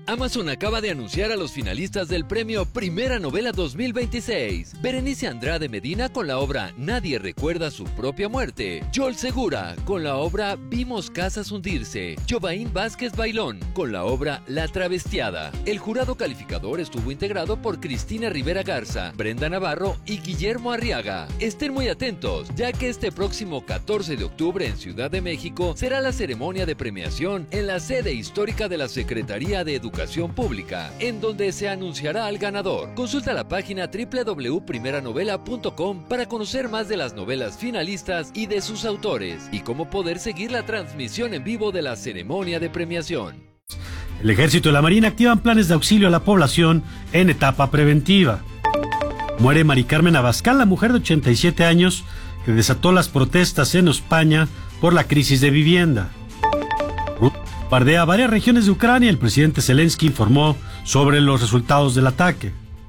Amazon acaba de anunciar a los finalistas del premio Primera Novela 2026. Berenice Andrade Medina con la obra Nadie recuerda su propia muerte. Joel Segura con la obra Vimos casas hundirse. Jovaín Vázquez Bailón con la obra La travestiada. El jurado calificador estuvo integrado por Cristina Rivera Garza, Brenda Navarro y Guillermo Arriaga. Estén muy atentos, ya que este próximo 14 de octubre en Ciudad de México será la ceremonia de premiación en la sede histórica de la Secretaría de Educación Pública, en donde se anunciará al ganador. Consulta la página www.primeranovela.com para conocer más de las novelas finalistas y de sus autores, y cómo poder seguir la transmisión en vivo de la ceremonia de premiación. El Ejército y la Marina activan planes de auxilio a la población en etapa preventiva. Muere Mari Carmen Abascal, la mujer de 87 años que desató las protestas en España por la crisis de vivienda. Bombardea varias regiones de Ucrania. El presidente Zelensky informó sobre los resultados del ataque.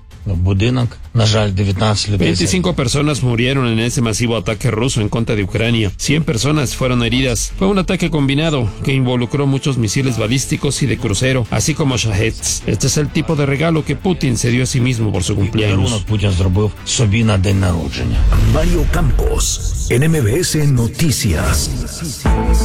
25 personas murieron en ese masivo ataque ruso en contra de Ucrania. 100 personas fueron heridas. Fue un ataque combinado que involucró muchos misiles balísticos y de crucero, así como Shaheds. Este es el tipo de regalo que Putin se dio a sí mismo por su cumpleaños. Mario Campos, en MBS Noticias.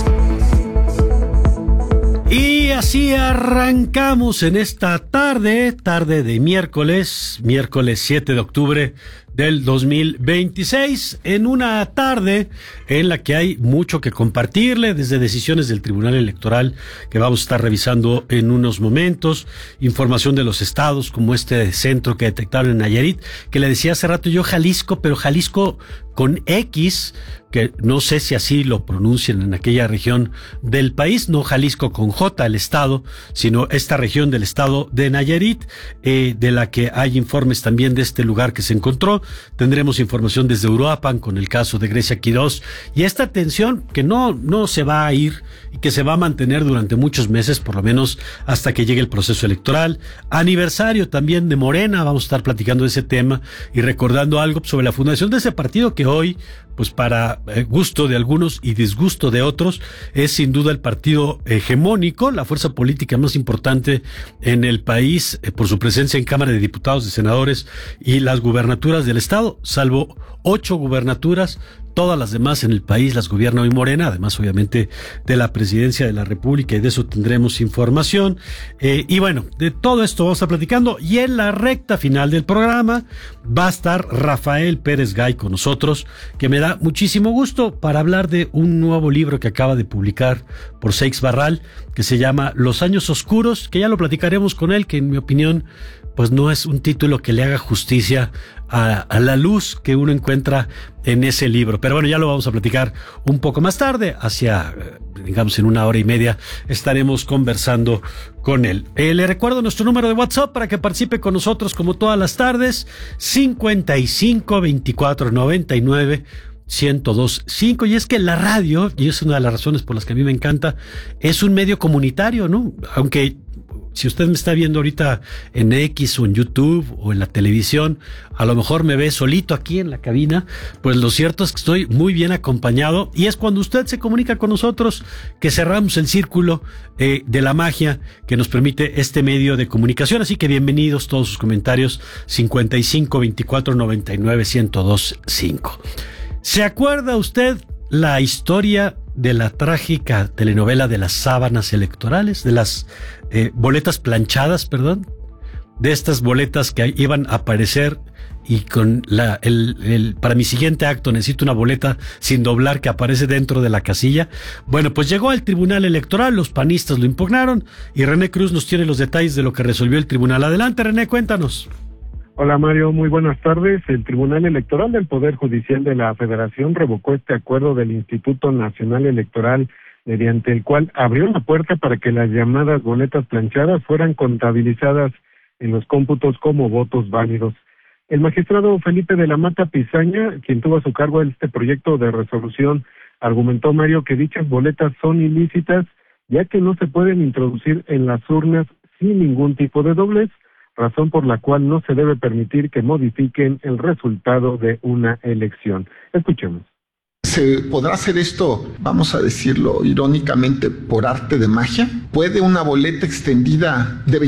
Y así arrancamos en esta tarde de miércoles 7 de octubre del 2026, en una tarde en la que hay mucho que compartirle, desde decisiones del Tribunal Electoral que vamos a estar revisando en unos momentos, información de los estados como este centro que detectaron en Nayarit, que le decía hace rato yo Jalisco, pero Jalisco con X, que no sé si así lo pronuncian en aquella región del país, no Jalisco con J, el estado, sino esta región del estado de Nayarit, de la que hay informes también de este lugar que se encontró. Tendremos información desde Uruapan con el caso de Grecia Quirós, y esta tensión que no se va a ir y que se va a mantener durante muchos meses, por lo menos hasta que llegue el proceso electoral. Aniversario también de Morena, vamos a estar platicando de ese tema y recordando algo sobre la fundación de ese partido que hoy, pues para gusto de algunos y disgusto de otros, es sin duda el partido hegemónico, la fuerza política más importante en el país, por su presencia en Cámara de Diputados, de Senadores y las gubernaturas del estado, salvo 8 gubernaturas. Todas las demás en el país las gobierna hoy Morena, además obviamente de la presidencia de la República, y de eso tendremos información. Y bueno, de todo esto vamos a estar platicando, y en la recta final del programa va a estar Rafael Pérez Gay con nosotros, que me da muchísimo gusto para hablar de un nuevo libro que acaba de publicar por Seix Barral, que se llama Los años oscuros, que ya lo platicaremos con él, que en mi opinión pues no es un título que le haga justicia a la luz que uno encuentra en ese libro. Pero bueno, ya lo vamos a platicar un poco más tarde, hacia, digamos, en 1 hora y media estaremos conversando con él. Le recuerdo nuestro número de WhatsApp para que participe con nosotros como todas las tardes, 55 24 99 1025. Y es que la radio, y es una de las razones por las que a mí me encanta, es un medio comunitario, ¿no? Aunque si usted me está viendo ahorita en X o en YouTube o en la televisión, a lo mejor me ve solito aquí en la cabina, pues lo cierto es que estoy muy bien acompañado, y es cuando usted se comunica con nosotros que cerramos el círculo de la magia que nos permite este medio de comunicación. Así que bienvenidos todos sus comentarios, 55 24 99 1025. ¿Se acuerda usted la historia de la trágica telenovela de las sábanas electorales, de las boletas planchadas, perdón? De estas boletas que iban a aparecer y con para mi siguiente acto necesito una boleta sin doblar que aparece dentro de la casilla. Bueno, pues llegó al Tribunal Electoral, los panistas lo impugnaron, y René Cruz nos tiene los detalles de lo que resolvió el tribunal. Adelante, René, cuéntanos. Hola Mario, muy buenas tardes. El Tribunal Electoral del Poder Judicial de la Federación revocó este acuerdo del Instituto Nacional Electoral, mediante el cual abrió la puerta para que las llamadas boletas planchadas fueran contabilizadas en los cómputos como votos válidos. El magistrado Felipe de la Mata Pizaña, quien tuvo a su cargo este proyecto de resolución, argumentó, Mario, que dichas boletas son ilícitas, ya que no se pueden introducir en las urnas sin ningún tipo de doblez, razón por la cual no se debe permitir que modifiquen el resultado de una elección. Escuchemos. ¿Se podrá hacer esto, vamos a decirlo irónicamente, por arte de magia? ¿Puede una boleta extendida de